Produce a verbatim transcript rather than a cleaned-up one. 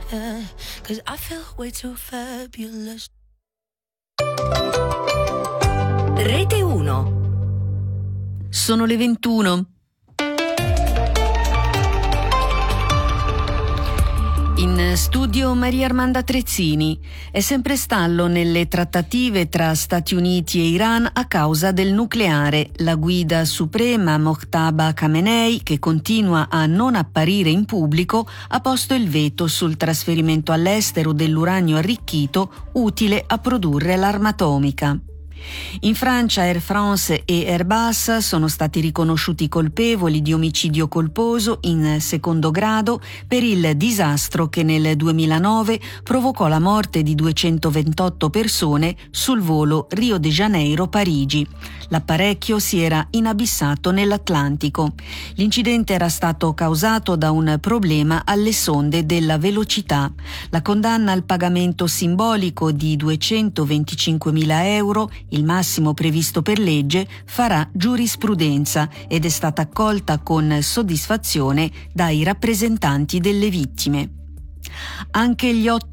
yeah, 'cause I feel way too fabulous. Rete uno. Sono le ventuno. In studio Maria Armanda Trezzini. È sempre stallo nelle trattative tra Stati Uniti e Iran a causa del nucleare. La guida suprema Mojtaba Khamenei, che continua a non apparire in pubblico, ha posto il veto sul trasferimento all'estero dell'uranio arricchito utile a produrre l'arma atomica. In Francia Air France e Airbus sono stati riconosciuti colpevoli di omicidio colposo in secondo grado per il disastro che nel duemilanove provocò la morte di duecentoventotto persone sul volo Rio de Janeiro-Parigi. L'apparecchio si era inabissato nell'Atlantico. L'incidente era stato causato da un problema alle sonde della velocità. La condanna al pagamento simbolico di duecentoventicinquemila euro, il massimo previsto per legge, farà giurisprudenza ed è stata accolta con soddisfazione dai rappresentanti delle vittime. Anche gli otto